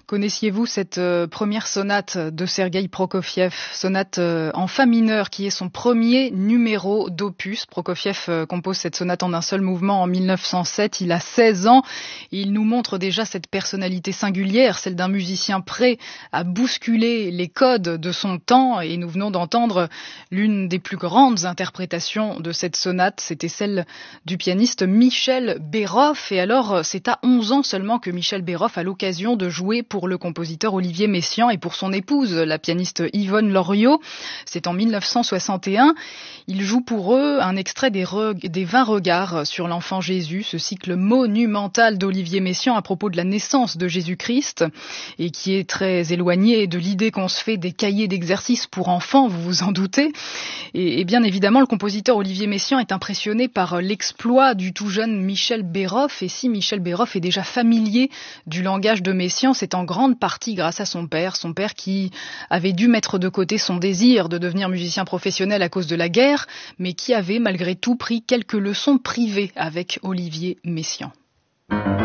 Connaissiez-vous cette première sonate de Sergueï Prokofiev, sonate en fa mineur, qui est son premier numéro d'opus. Prokofiev compose cette sonate en un seul mouvement en 1907. Il a 16 ans. Et il nous montre déjà cette personnalité singulière, celle d'un musicien prêt à bousculer les codes de son temps. Et nous venons d'entendre l'une des plus grandes interprétations de cette sonate. C'était celle du pianiste Michel Béroff. Et alors, c'est à 11 ans seulement que Michel Béroff a l'occasion de jouer pour le compositeur Olivier Messiaen et pour son épouse, la pianiste Yvonne Loriot. C'est en 1961. Il joue pour eux un extrait des 20 regards sur l'enfant Jésus, ce cycle monumental d'Olivier Messiaen à propos de la naissance de Jésus-Christ et qui est très éloigné de l'idée qu'on se fait des cahiers d'exercices pour enfants, vous vous en doutez. Et bien évidemment, le compositeur Olivier Messiaen est impressionné par l'exploit du tout jeune Michel Béroff. Et si Michel Béroff est déjà familier du langage de Messiaen, c'est en grande partie grâce à son père qui avait dû mettre de côté son désir de devenir musicien professionnel à cause de la guerre, mais qui avait malgré tout pris quelques leçons privées avec Olivier Messiaen.